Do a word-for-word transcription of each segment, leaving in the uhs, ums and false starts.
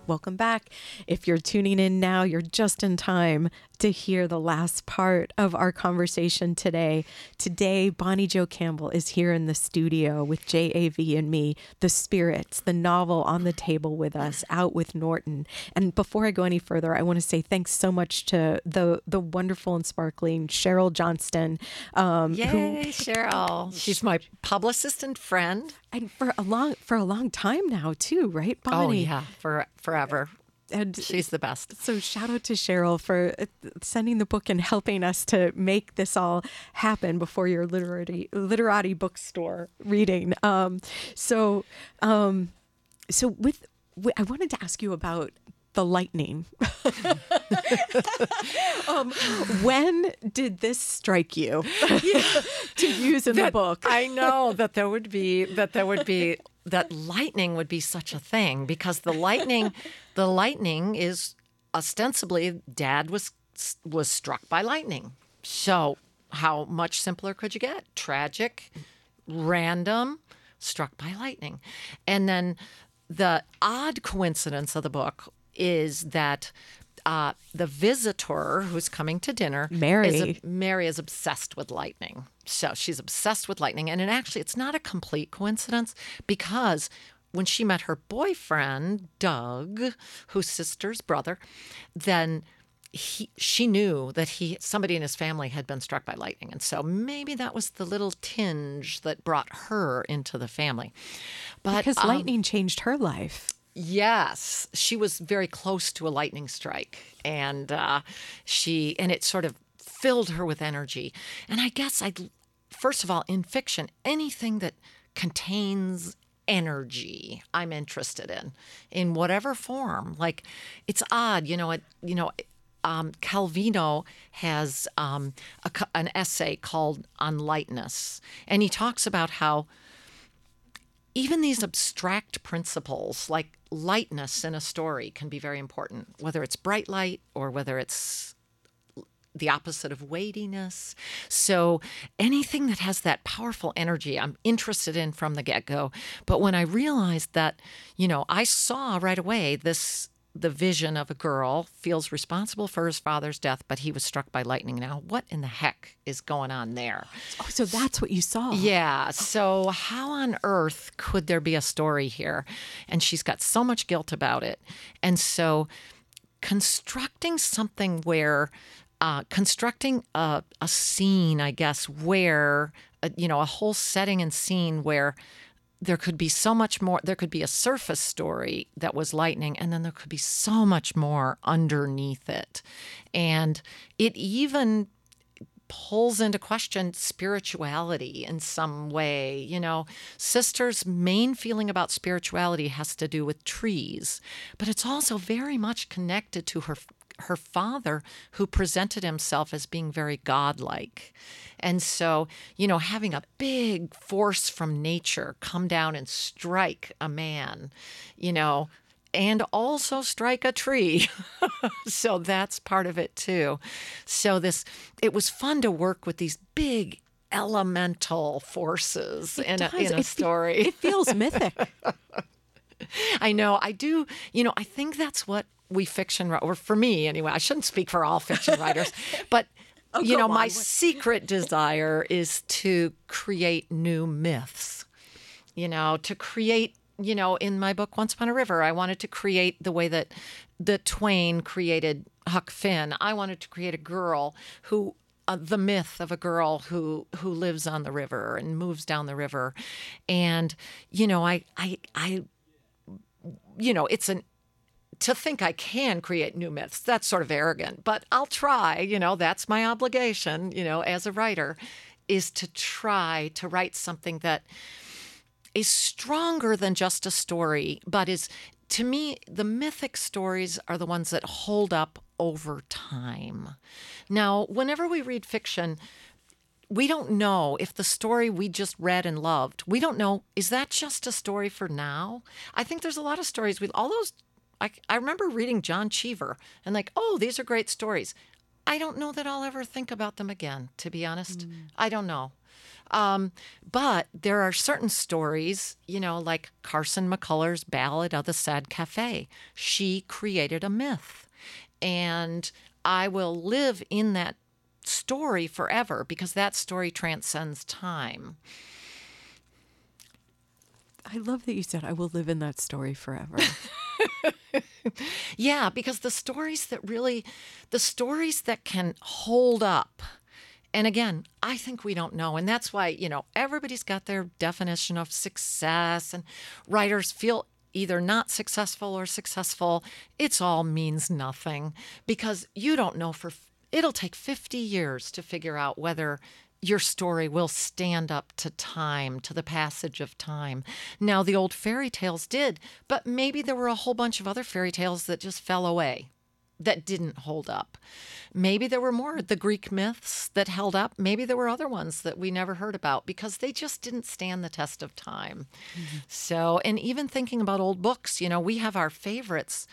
Welcome back. If you're tuning in now, you're just in time to hear the last part of our conversation today. Today, Bonnie Jo Campbell is here in the studio with J A V and me, The Spirits, the novel on the table with us, out with Norton. And before I go any further, I want to say thanks so much to the the wonderful and sparkling Cheryl Johnston. Um, Yay, who, Cheryl. She's my publicist and friend. and for a long for a long time now too, right, Oh, Bonnie? yeah, for forever. And She's the best. so shout out to Cheryl for uh, sending the book and helping us to make this all happen before your literati literati bookstore reading. Um, so, um, so with, wi- I wanted to ask you about the lightning. um, when did this strike you to use in the That- book? I know that there would be that there would be that lightning would be such a thing because the lightning the lightning is ostensibly dad was was struck by lightning. So how much simpler could you get? Tragic, random, struck by lightning. And then the odd coincidence of the book is that uh, the visitor who's coming to dinner, Mary. is a, Mary is obsessed with lightning. So she's obsessed with lightning. And it actually, it's not a complete coincidence because when she met her boyfriend, Doug, who's sister's brother, then he, she knew that he somebody in his family had been struck by lightning. And so maybe that was the little tinge that brought her into the family. But Because um, lightning changed her life. Yes, she was very close to a lightning strike, and uh, she and it sort of filled her with energy. And I guess I, first of all, in fiction, anything that contains energy, I'm interested in, in whatever form. Like, it's odd, you know. It, you know. Um, Calvino has um, a, co- an essay called On Lightness, and he talks about how even these abstract principles like lightness in a story can be very important, whether it's bright light or whether it's the opposite of weightiness. So anything that has that powerful energy, I'm interested in from the get-go. But when I realized that, you know, I saw right away this the vision of a girl feels responsible for his father's death, but he was struck by lightning. Now, what in the heck is going on there? Oh, so that's what you saw. Yeah. So how on earth could there be a story here? And she's got so much guilt about it. And so constructing something where, uh, constructing a, a scene, I guess, where, uh, you know, a whole setting and scene where there could be so much more. There could be a surface story that was lightning, and then there could be so much more underneath it. And it even pulls into question spirituality in some way. You know, Sister's main feeling about spirituality has to do with trees, but it's also very much connected to her her father, who presented himself as being very godlike. And so, you know, having a big force from nature come down and strike a man, you know, and also strike a tree. So that's part of it too. So this, it was fun to work with these big elemental forces in a, does. in a It fe- story. It feels mythic. I know, I do, you know, I think that's what we fiction, wri- or for me anyway, I shouldn't speak for all fiction writers, but, you go know, on. my What- secret desire is to create new myths, you know, to create, you know, in my book, Once Upon a River, I wanted to create the way that the Twain created Huck Finn. I wanted to create a girl who, uh, the myth of a girl who who lives on the river and moves down the river. And, you know, I, I, I, you know, it's an, to think I can create new myths, that's sort of arrogant, but I'll try, you know, that's my obligation, you know, as a writer, is to try to write something that is stronger than just a story, but is, to me, the mythic stories are the ones that hold up over time. Now, whenever we read fiction, we don't know if the story we just read and loved, we don't know, is that just a story for now? I think there's a lot of stories with all those. I, I remember reading John Cheever and like, oh, these are great stories. I don't know that I'll ever think about them again, to be honest. I don't know. Um, but there are certain stories, you know, like Carson McCullers' Ballad of the Sad Cafe. She created a myth. And I will live in that story forever because that story transcends time. I love that you said, I will live in that story forever. Yeah, because the stories that really, the stories that can hold up. And again, I think we don't know. And that's why, you know, everybody's got their definition of success, and writers feel either not successful or successful. It's all means nothing because you don't know for, it'll take fifty years to figure out whether your story will stand up to time, to the passage of time. Now, the old fairy tales did, but maybe there were a whole bunch of other fairy tales that just fell away, that didn't hold up. Maybe there were more, the Greek myths that held up. Maybe there were other ones that we never heard about because they just didn't stand the test of time. Mm-hmm. So, and even thinking about old books, you know, we have our favorites.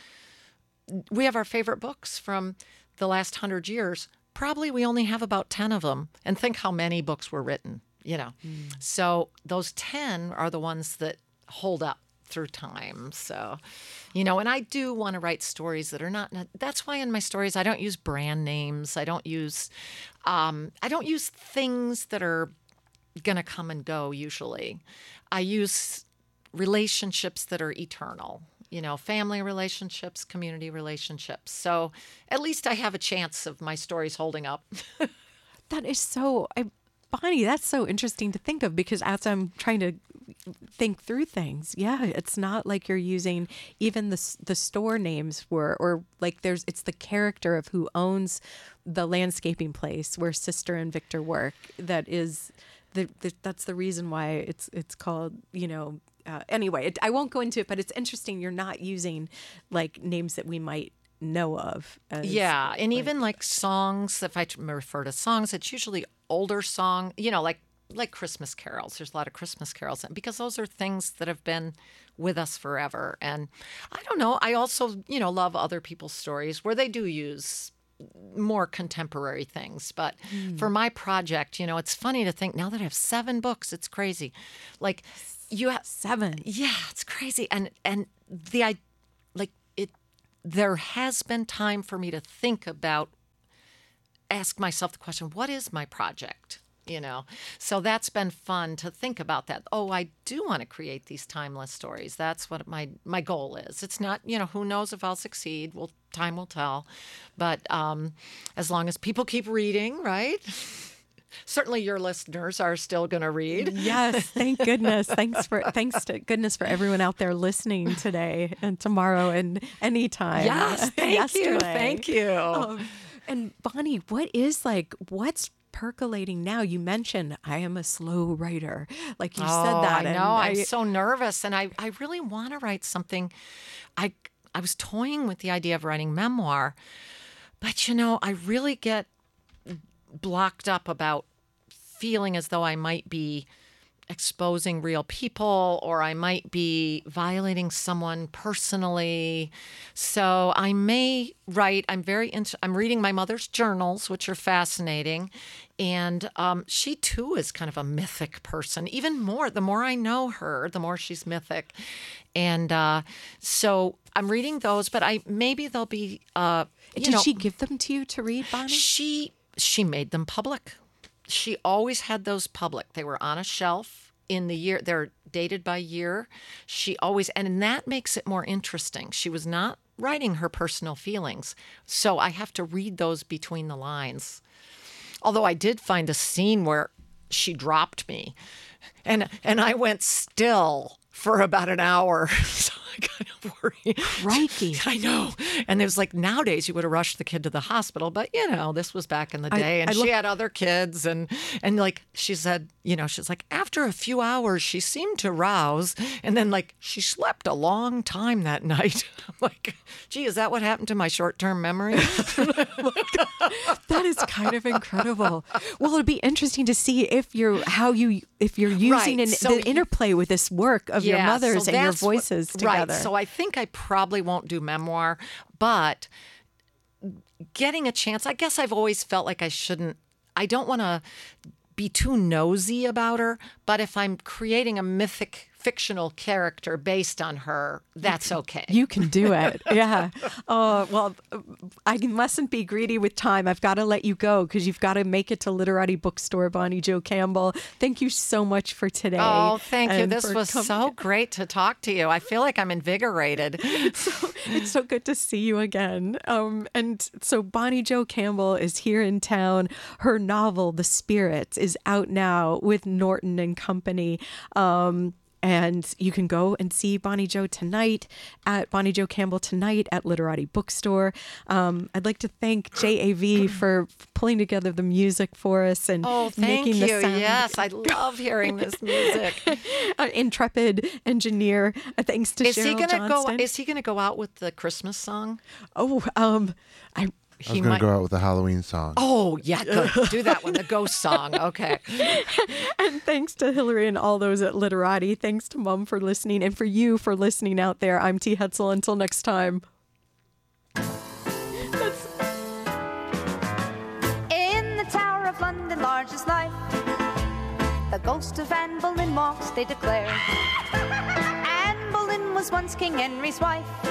We have our favorite books from the last hundred years. Probably we only have about ten of them. And think how many books were written, you know. Mm. So those ten are the ones that hold up through time. So, you know, and I do want to write stories that are not, that's why in my stories, I don't use brand names. I don't use, um, I don't use things that are going to come and go usually. I use relationships that are eternal, you know, family relationships, community relationships. So at least I have a chance of my stories holding up. That is so, I, Bonnie, that's so interesting to think of because as I'm trying to think through things, yeah, it's not like you're using even the the store names were, or like there's, it's the character of who owns the landscaping place where Sister and Victor work. That is the, the that's the reason why it's it's called, you know, uh, anyway, it, I won't go into it, but it's interesting. You're not using like names that we might know of. As, yeah. And like, even like songs, if I refer to songs, it's usually older song, you know, like like Christmas carols. There's a lot of Christmas carols because those are things that have been with us forever. And I don't know. I also, you know, love other people's stories where they do use more contemporary things. But mm. for my project, you know, it's funny to think now that I have seven books, it's crazy. Like you have seven. Yeah, it's crazy. And, and the, I like it, there has been time for me to think about, ask myself the question, what is my project? You know, so that's been fun to think about that. Oh, I do want to create these timeless stories. That's what my my goal is. It's not, you know, who knows if I'll succeed? Well, time will tell. But um, as long as people keep reading, right? Certainly your listeners are still going to read. Yes, thank goodness. Thanks for thanks to goodness for everyone out there listening today and tomorrow and anytime. Yes, thank yesterday. you. Thank you. Um, and Bonnie, what is like what's percolating now? You mentioned I am a slow writer. Like you oh, said that. I and know. I, I'm so nervous. And I, I really want to write something. I I was toying with the idea of writing memoir. But, you know, I really get blocked up about feeling as though I might be exposing real people or I might be violating someone personally. So I may write, I'm very into, I'm reading my mother's journals, which are fascinating. And um, she too is kind of a mythic person, even more. The more I know her, the more she's mythic. And uh, so I'm reading those, but I maybe they'll be, uh, you Did know, she give them to you to read, Bonnie? She, she made them public. She always had those public. They were on a shelf in the year. They're dated by year. She always, and that makes it more interesting. She was not writing her personal feelings. So I have to read those between the lines. Although I did find a scene where she dropped me and, and I went still for about an hour. So I kind of worry. Crikey. I know. And it was like nowadays you would have rushed the kid to the hospital. But, you know, this was back in the day. I, and I she lo- had other kids. And, and like she said, you know, she's like, after a few hours, she seemed to rouse. And then like she slept a long time that night. I'm like, gee, is that what happened to my short-term memory? That is kind of incredible. Well, it'd be interesting to see if you're how you if you're using right. an, so, the interplay with this work of yeah, your mother's so and your voices what, together. Right. So I think I probably won't do memoir, but getting a chance, I guess I've always felt like I shouldn't, I don't want to be too nosy about her. But if I'm creating a mythic fictional character based on her, that's okay. You can do it. Yeah. Oh, well, I mustn't be greedy with time. I've got to let you go because you've got to make it to Literati Bookstore, Bonnie Jo Campbell. Thank you so much for today. Oh, thank you. This was coming. so great to talk to you. I feel like I'm invigorated. So, it's so good to see you again. Um, and so Bonnie Jo Campbell is here in town. Her novel, The Spirits, is out now with Norton and Company. Um, And you can go and see Bonnie Jo tonight at Bonnie Jo Campbell tonight at Literati Bookstore. Um, I'd like to thank J A V for pulling together the music for us and oh, thank making you. the sound. Yes, I love hearing this music. uh, intrepid engineer. Uh, thanks to is Cheryl he gonna Johnston. go? Is he going to go out with the Christmas song? Oh, um, I. I was going to go out with the Halloween song. Oh, yeah, good. Do that one, the ghost song. Okay. And thanks to Hillary and all those at Literati. Thanks to Mom for listening and for you for listening out there. I'm T. Hetzel. Until next time. That's... In the Tower of London, large as life, the ghost of Anne Boleyn walks, they declare. Anne Boleyn was once King Henry's wife.